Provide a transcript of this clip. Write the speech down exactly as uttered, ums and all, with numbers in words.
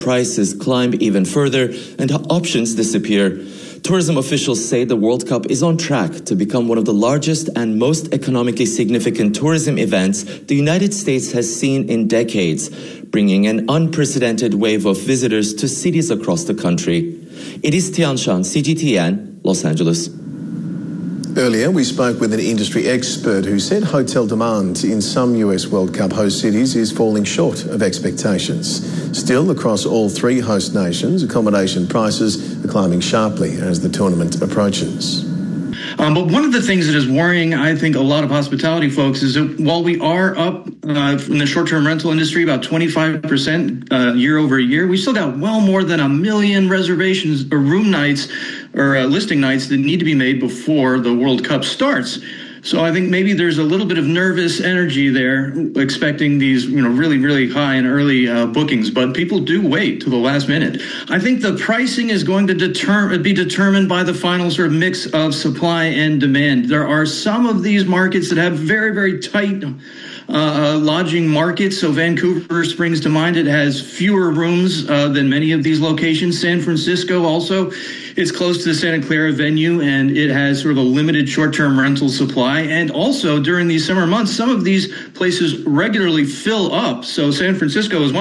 prices climb even further and options disappear. Tourism officials say the World Cup is on track to become one of the largest and most economically significant tourism events the United States has seen in decades, bringing an unprecedented wave of visitors to cities across the country. It is Tian Shan, C G T N, Los Angeles. Earlier, we spoke with an industry expert who said hotel demand in some U S World Cup host cities is falling short of expectations. Still, across all three host nations, accommodation prices are climbing sharply as the tournament approaches. Um, but one of the things that is worrying, I think, a lot of hospitality folks is that while we are up uh, in the short-term rental industry about twenty-five percent uh, year over year, we still got well more than a million reservations or room nights or uh, listing nights that need to be made before the World Cup starts. So I think maybe there's a little bit of nervous energy there, expecting these, you know, really, really high and early uh, bookings. But people do wait to the last minute. I think the pricing is going to deter- be determined by the final sort of mix of supply and demand. There are some of these markets that have very, very tight Uh, lodging markets. So Vancouver springs to mind. It has fewer rooms uh, than many of these locations. San Francisco also, it's close to the Santa Clara venue, and it has sort of a limited short-term rental supply. And also during these summer months, some of these places regularly fill up. So San Francisco is one